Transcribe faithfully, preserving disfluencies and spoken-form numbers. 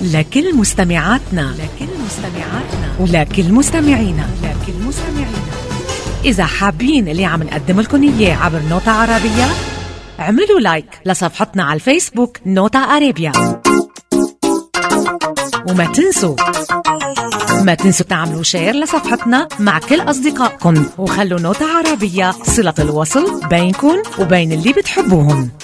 لكل مستمعاتنا لكل مستمعاتنا ولكل مستمعينا لكل مستمعينا. إذا حابين اللي عم نقدم لكم إياه عبر نوتة عربية، اعملوا لايك لصفحتنا على الفيسبوك نوتة عربية، وما تنسوا ما تنسوا تعملوا شير لصفحتنا مع كل أصدقائكم، وخلوا نوتة عربية صلة الوصل بينكم وبين اللي بتحبوهم.